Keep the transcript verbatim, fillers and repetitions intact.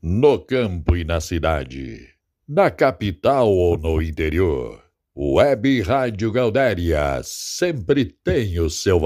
No campo e na cidade, na capital ou no interior, Web Rádio Gaudéria sempre tem o seu